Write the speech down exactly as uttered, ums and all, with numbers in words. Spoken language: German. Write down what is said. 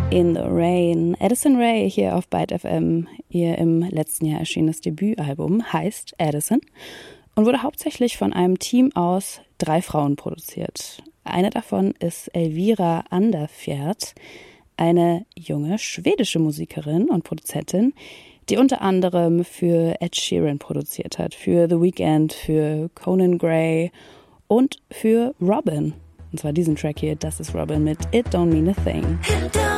In the Rain. Addison Rae hier auf Byte F M. Ihr im letzten Jahr erschienenes Debütalbum heißt Addison und wurde hauptsächlich von einem Team aus drei Frauen produziert. Eine davon ist Elvira Anderfjärd, eine junge schwedische Musikerin und Produzentin, die unter anderem für Ed Sheeran produziert hat, für The Weeknd, für Conan Gray und für Robin. Und zwar diesen Track hier, das ist Robin mit It Don't Mean a Thing.